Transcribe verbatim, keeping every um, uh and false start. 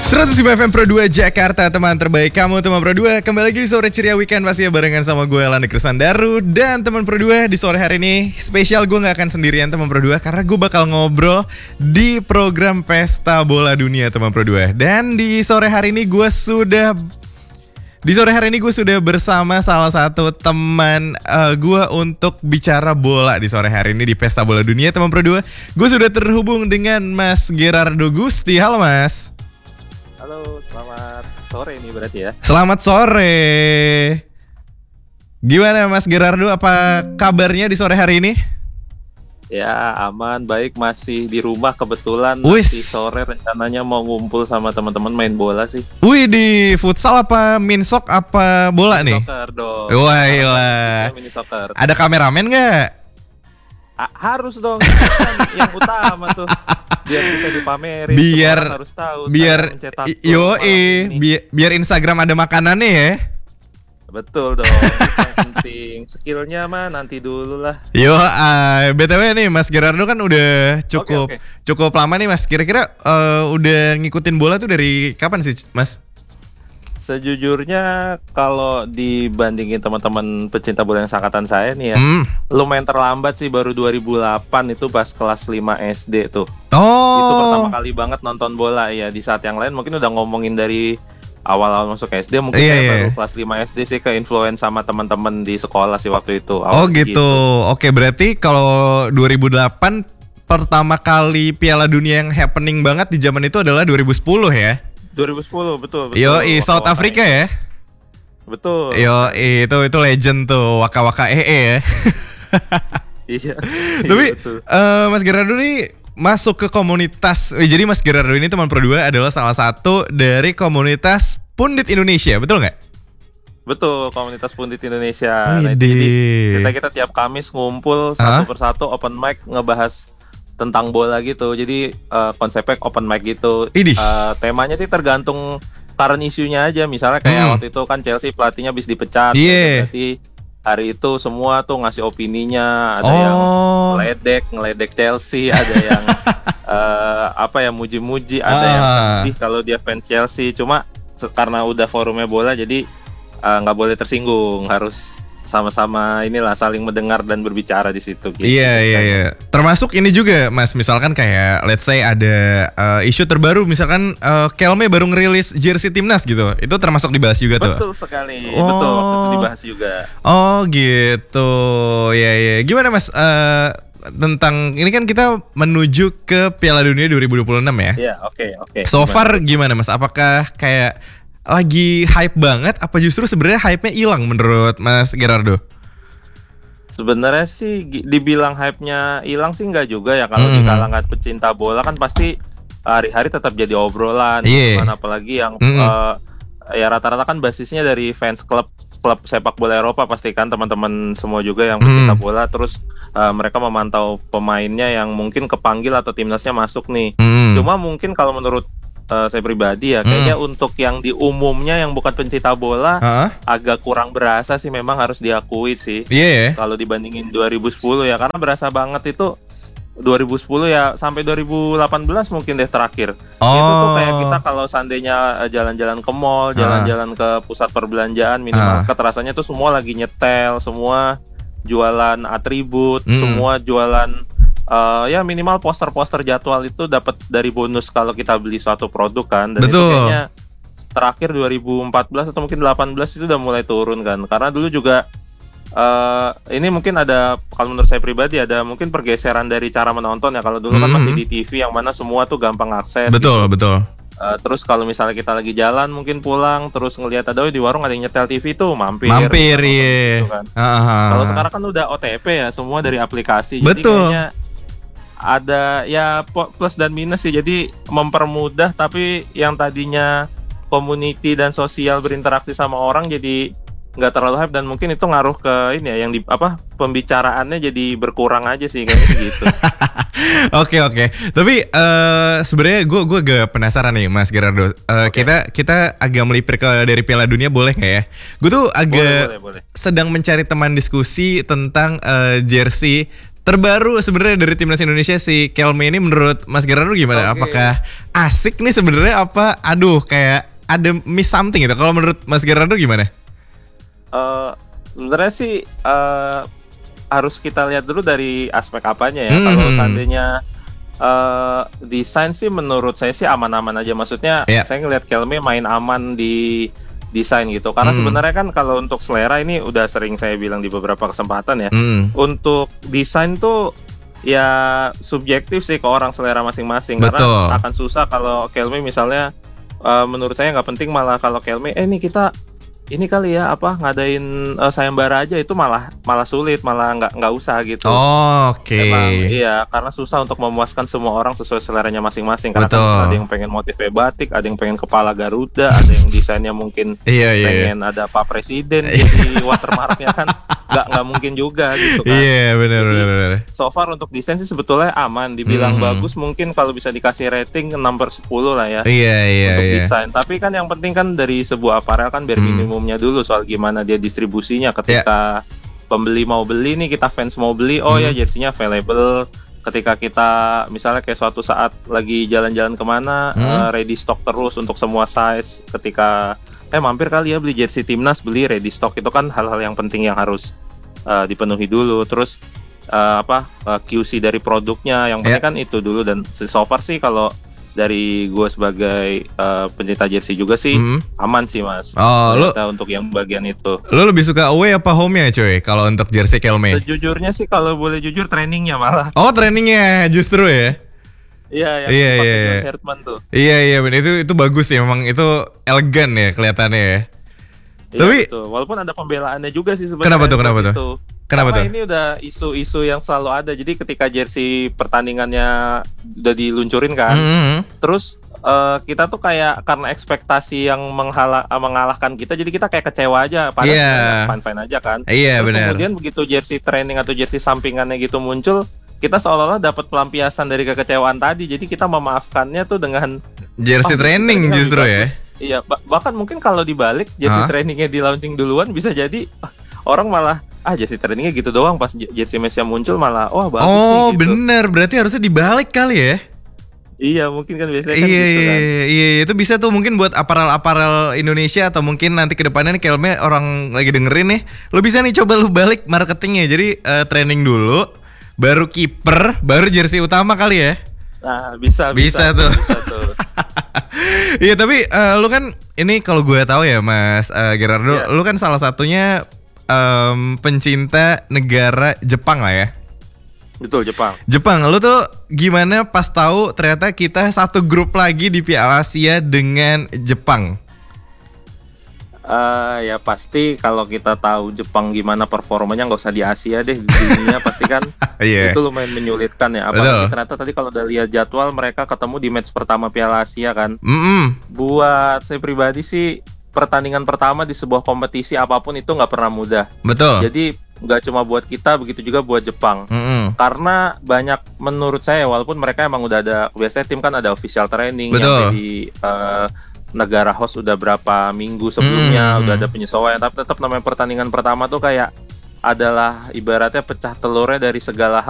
seratus lima F M Pro dua Jakarta, teman terbaik kamu, teman Pro dua. Kembali lagi di sore ceria weekend pastinya barengan sama gue Lani Krisandaru. Dan teman Pro dua, di sore hari ini spesial, gue gak akan sendirian teman Pro dua, karena gue bakal ngobrol di program Pesta Bola Dunia teman Pro dua. Dan di sore hari ini gue sudah Di sore hari ini gue sudah bersama salah satu teman uh, gue untuk bicara bola di sore hari ini di Pesta Bola Dunia teman Pro dua. Gue sudah terhubung dengan Mas Gerardo Gusti. Halo Mas. Halo, selamat sore ini berarti ya. Selamat sore. Gimana Mas Gerardo, apa kabarnya di sore hari ini? Ya, aman, baik, masih di rumah kebetulan. Wis. Nanti sore rencananya mau ngumpul sama teman-teman main bola sih. Wih, di futsal apa minsok apa bola nih? Soccer dong. Wah, ilah. Mini soccer. Ada kameramen nggak? A- harus dong, itu kan yang utama tuh. Biar bisa dipamerin. Biar Semua orang harus tahu. biar saya mencetak i- gol yo malam ini. biar, biar Instagram ada makanannya ya. Betul dong. Itu yang penting. Skillnya mah nanti dulu lah. Yo, uh, B T W nih Mas Gerardo kan udah cukup Oke, oke. cukup lama nih Mas. Kira-kira uh, udah ngikutin bola tuh dari kapan sih Mas? Sejujurnya kalau dibandingin teman-teman pecinta bola yang seangkatan saya nih ya, Hmm. lumayan terlambat sih, baru dua ribu delapan itu pas kelas lima S D tuh. Oh. Itu pertama kali banget nonton bola ya. Di saat yang lain mungkin udah ngomongin dari awal-awal masuk S D, mungkin Iya, saya iya. baru kelas lima S D sih, ke influence sama teman-teman di sekolah sih waktu itu. Oh Awal gitu. Oke, berarti kalau dua ribu delapan pertama kali Piala Dunia yang happening banget di zaman itu adalah dua ribu sepuluh ya. dua ribu sepuluh betul betul. Yo, i South Waka-waka Africa ya. Betul. Yo, i, itu itu legend tuh, waka-waka ee ya. Iya. Tapi Betul. eh, Mas Gerardo nih masuk ke komunitas. eh, Jadi Mas Gerardo ini teman Pro dua adalah salah satu dari komunitas Pundit Indonesia, betul nggak? Betul, komunitas Pundit Indonesia. Nah, Widih. jadi kita kita tiap Kamis ngumpul Hah? satu persatu open mic ngebahas tentang bola gitu. Jadi eh, konsepnya open mic gitu. Idih. Eh, temanya sih tergantung current isunya aja. Misalnya kayak Hmm. waktu itu kan Chelsea pelatihnya habis dipecat. Iya. Berarti hari itu semua tuh ngasih opininya. Ada yang Oh. ngeledek, ngeledek Chelsea. Ada yang eh, apa ya, muji-muji. Ada yang Ah. sedih kalau dia fans Chelsea. Cuma se- karena udah forumnya bola, jadi eh, nggak boleh tersinggung. Harus sama-sama inilah saling mendengar dan berbicara di situ. Gitu. Iya iya iya. Termasuk ini juga Mas, misalkan kayak let's say ada uh, isu terbaru, misalkan uh, Kelme baru ngerilis jersey timnas gitu. Itu termasuk dibahas juga tuh. Betul sekali. Oh. Betul, waktu itu dibahas juga. Oh gitu. Ya ya. Gimana Mas uh, tentang ini kan kita menuju ke Piala Dunia dua ribu dua puluh enam ya. Iya, oke, oke. So Gimana? far gimana Mas? Apakah kayak lagi hype banget apa justru sebenarnya hype-nya hilang menurut Mas Gerardo? Sebenarnya sih gi- dibilang hype-nya hilang sih nggak juga ya. Kalau Hmm. di kalangan pecinta bola kan pasti hari-hari tetap jadi obrolan. Iya. Gimana apalagi yang Hmm. eh, ya rata-rata kan basisnya dari fans klub klub sepak bola Eropa, pastikan teman-teman semua juga yang pecinta Hmm. bola. Terus eh, mereka memantau pemainnya yang mungkin kepanggil atau timnasnya masuk nih. Hmm. Cuma mungkin kalau menurut eh, saya pribadi ya, kayaknya untuk yang di umumnya yang bukan pencinta bola Hah? agak kurang berasa sih, memang harus diakui sih. Iya ya. Kalau dibandingin dua ribu sepuluh ya, karena berasa banget itu dua ribu sepuluh ya, sampai dua ribu delapan belas mungkin deh terakhir. Oh. Itu tuh kayak kita kalau seandainya eh, jalan-jalan ke mall, jalan-jalan ke pusat perbelanjaan, minimarket, rasanya tuh semua lagi nyetel, semua jualan atribut, Mm. semua jualan eh, ya minimal poster-poster jadwal itu dapat dari bonus kalau kita beli suatu produk kan. Dan itu Betul. kayaknya terakhir dua ribu empat belas atau mungkin delapan belas itu udah mulai turun kan. Karena dulu juga eh ini mungkin ada, kalau menurut saya pribadi ada mungkin pergeseran dari cara menonton ya. Kalau dulu kan Mhm. masih di T V yang mana semua tuh gampang akses. Betul, betul. Eh, terus kalau misalnya kita lagi jalan mungkin pulang terus ngelihat ada, "Oh, di warung ada yang nyetel T V tuh, mampir." Mampir, Kita nonton iya. gitu kan. Ah. Kalau sekarang kan udah O T P ya, semua dari aplikasi. Betul. Jadi kayaknya ada ya po- plus dan minus sih. Jadi mempermudah, tapi yang tadinya community dan sosial berinteraksi sama orang jadi nggak terlalu hype, dan mungkin itu ngaruh ke ini ya, yang di apa pembicaraannya jadi berkurang aja sih kayaknya gitu. Oke oke. Tapi eh sebenarnya gue gue agak penasaran nih Mas Gerardo. Eh, Oke. Kita kita agak melipir ke dari Piala Dunia boleh nggak ya? Gue tuh agak boleh, boleh, boleh. sedang mencari teman diskusi tentang eh, jersey terbaru sebenarnya dari timnas Indonesia si Kelme ini menurut Mas Gerardo gimana? Oke. Apakah asik nih sebenarnya apa? Aduh kayak ada miss something gitu. Kalau menurut Mas Gerardo gimana? Eh, sebenarnya sih eh, harus kita lihat dulu dari aspek apanya ya. Hmm. Kalau seandainya eh, desain sih menurut saya sih aman-aman aja. Maksudnya Iya. saya ngelihat Kelme main aman di desain gitu. Karena Hmm. sebenarnya kan kalau untuk selera ini udah sering saya bilang di beberapa kesempatan ya. Hmm. Untuk desain tuh ya subjektif sih ke orang selera masing-masing. Betul. Karena akan susah kalau Kelme misalnya eh, menurut saya nggak penting, malah kalau Kelme eh nih kita ini kali ya apa ngadain eh, sayembara aja, itu malah malah sulit, malah nggak nggak usah gitu. Oh, oke. Emang iya, karena susah untuk memuaskan semua orang sesuai seleranya masing-masing. Karena Betul. kan ada yang pengen motifnya batik, ada yang pengen kepala Garuda, ada yang desainnya mungkin Iya, iya. iya. pengen ada Pak Presiden jadi watermarknya kan nggak nggak mungkin juga gitu kan. Iya, benar Jadi, benar benar. So far untuk desain sih sebetulnya aman, dibilang Mhm. bagus mungkin kalau bisa dikasih rating enam per sepuluh lah ya. Iya, iya, Untuk iya. desain, tapi kan yang penting kan dari sebuah aparel kan biar Hmm. minimumnya dulu soal gimana dia distribusinya ketika pembeli mau beli nih, kita fans mau beli, oh Hmm. ya jersinya available. Ketika kita misalnya kayak suatu saat lagi jalan-jalan kemana, Hmm. eh, ready stock terus untuk semua size. Ketika eh mampir kali ya beli jersey timnas, beli ready stock, itu kan hal-hal yang penting yang harus eh, dipenuhi dulu. Terus eh, apa eh, Q C dari produknya yang penting Ya. kan itu dulu. Dan so far sih kalau dari gue sebagai eh, pencinta jersey juga sih Hmm. aman sih mas. Oh, lu Ternyata untuk yang bagian itu. lu lebih suka away apa home ya, cuy? Kalau untuk jersey Kelme. Sejujurnya sih kalau boleh jujur trainingnya malah. Oh, trainingnya justru ya. Iya yang Iya, dipakai iya, John iya. Herdman tuh. Iya, iya, benar. Itu itu bagus ya, memang itu elegan ya kelihatannya ya. Iya, Tapi- betul. Walaupun ada pembelaannya juga sih Kenapa sebenarnya. tuh, kenapa buat tuh? itu. Kenapa Karena tuh? ini udah isu-isu yang selalu ada. Jadi ketika jersey pertandingannya udah diluncurin kan, Hmm. terus eh, kita tuh kayak karena ekspektasi yang menghala- eh, mengalahkan kita, jadi kita kayak kecewa aja. Padahal Iya. sebenarnya fine-fine aja kan. Iya, Terus benar. kemudian begitu jersey training atau jersey sampingannya gitu muncul, kita seolah-olah dapat pelampiasan dari kekecewaan tadi. Jadi kita memaafkannya tuh dengan Jersey "Oh, training jersey justru lebih ya. bagus." Iya, ba- bahkan mungkin kalau dibalik jersey Hah? trainingnya di launching duluan, bisa jadi ah, orang malah ah jersey trainingnya gitu doang, pas j- jersey Messi muncul malah wah bagus Oh, nih gitu. bener. Berarti harusnya dibalik kali ya. Iya, mungkin kan biasanya Iya, kan gitu iya, kan. iya, iya, itu bisa tuh mungkin buat aparel-aparel Indonesia atau mungkin nanti ke depannya nih Kelme orang lagi dengerin nih, lu bisa nih coba lu balik marketingnya. Jadi eh, training dulu, baru kiper, baru jersey utama kali ya. Nah, bisa Bisa bisa, tuh. bisa tuh. Iya, tapi eh, lu kan ini kalau gue tahu ya Mas eh, Gerardo, Iya. lu kan salah satunya em, pencinta negara Jepang lah ya. Betul, Jepang. Jepang, lu tuh gimana pas tahu ternyata kita satu grup lagi di Piala Asia dengan Jepang? Eh ya pasti kalau kita tahu Jepang gimana performanya, nggak usah di Asia deh, di dunia pasti kan Iya. itu lumayan menyulitkan ya. Betul. Apalagi ternyata tadi kalau udah lihat jadwal, mereka ketemu di match pertama Piala Asia kan. Mm-mm. Buat saya pribadi sih, pertandingan pertama di sebuah kompetisi apapun itu nggak pernah mudah. Betul. Jadi nggak cuma buat kita, begitu juga buat Jepang. Mm-mm. Karena banyak menurut saya, walaupun mereka emang udah ada, biasanya tim kan ada official training Betul. yang di eh, negara host udah berapa minggu sebelumnya, Hmm. udah ada penyesuaian, tapi tetap namanya pertandingan pertama tuh kayak adalah ibaratnya pecah telurnya dari segala hal.